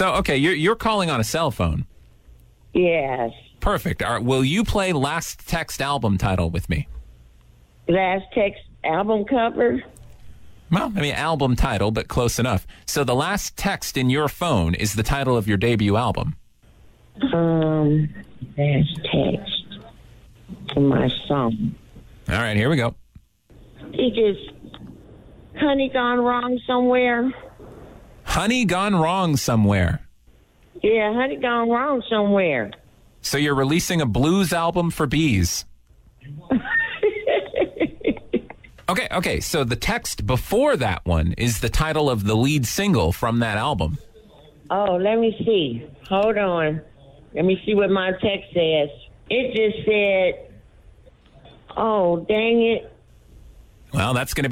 So, okay, you're calling on a cell phone. Yes. Perfect. All right, will you play Last Text album title with me? Last Text album cover? Well, I mean, album title, but close enough. So the last text in your phone is the title of your debut album. Last text to my song. All right, here we go. It just, honey gone wrong somewhere. Honey Gone Wrong Somewhere. Yeah, honey gone wrong somewhere. So you're releasing a blues album for bees. Okay, so the text before that one is the title of the lead single from that album. Oh, let me see. Hold on. Let me see what my text says. It just said, oh, dang it. Well, that's going to